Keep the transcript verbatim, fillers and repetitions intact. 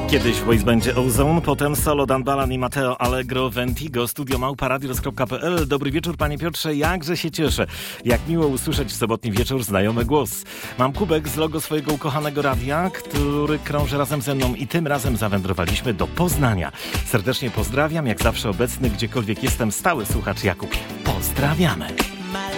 Kiedyś w boysbandzie Ozone, potem solo Dan Balan i Matteo Allegro Ventigo, studio małpa radios kropka p l. Dobry wieczór, panie Piotrze, jakże się cieszę. Jak miło usłyszeć w sobotni wieczór znajomy głos. Mam kubek z logo swojego ukochanego radia, który krąży razem ze mną i tym razem zawędrowaliśmy do Poznania. Serdecznie pozdrawiam, jak zawsze obecny, gdziekolwiek jestem, stały słuchacz Jakub. Pozdrawiamy.